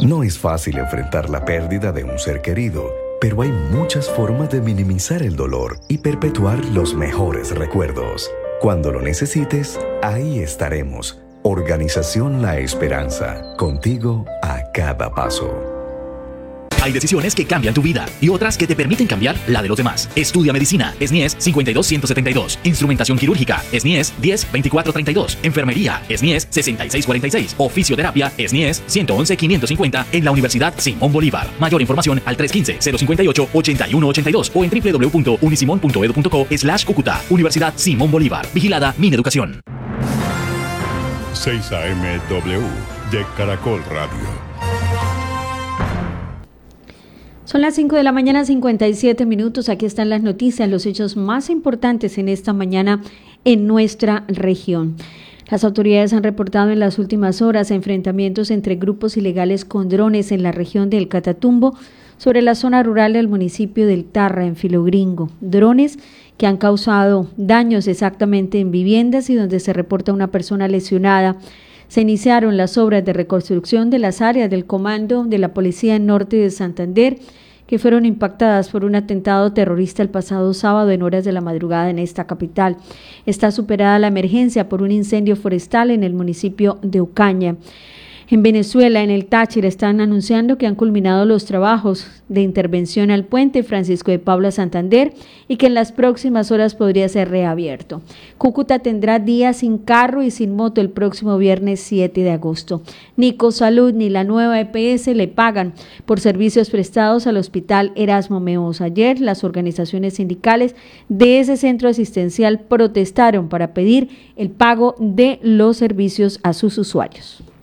No es fácil enfrentar la pérdida de un ser querido, pero hay muchas formas de minimizar el dolor y perpetuar los mejores recuerdos. Cuando lo necesites, ahí estaremos. Organización La Esperanza, contigo a cada paso. Hay decisiones que cambian tu vida y otras que te permiten cambiar la de los demás. Estudia medicina, SNIES 52172. Instrumentación quirúrgica, SNIES 102432. Enfermería, SNIES 6646. O fisioterapia, SNIES 111550 en la Universidad Simón Bolívar. Mayor información al 315-058-8182 o en www.unisimon.edu.co/Cúcuta. Universidad Simón Bolívar. Vigilada Mineducación. 6 AMW de Caracol Radio. Son las 5 de la mañana, 57 minutos. Aquí están las noticias, los hechos más importantes en esta mañana en nuestra región. Las autoridades han reportado en las últimas horas enfrentamientos entre grupos ilegales con drones en la región del Catatumbo sobre la zona rural del municipio del Tarra, en Filogringo. Drones que han causado daños exactamente en viviendas y donde se reporta una persona lesionada. Se iniciaron las obras de reconstrucción de las áreas del comando de la Policía Norte de Santander, que fueron impactadas por un atentado terrorista el pasado sábado en horas de la madrugada en esta capital. Está superada la emergencia por un incendio forestal en el municipio de Ocaña. En Venezuela, en el Táchira, están anunciando que han culminado los trabajos de intervención al puente Francisco de Paula Santander y que en las próximas horas podría ser reabierto. Cúcuta tendrá día sin carro y sin moto el próximo viernes 7 de agosto. Ni Cosalud ni la nueva EPS le pagan por servicios prestados al Hospital Erasmo Meos. Ayer, las organizaciones sindicales de ese centro asistencial protestaron para pedir el pago de los servicios a sus usuarios.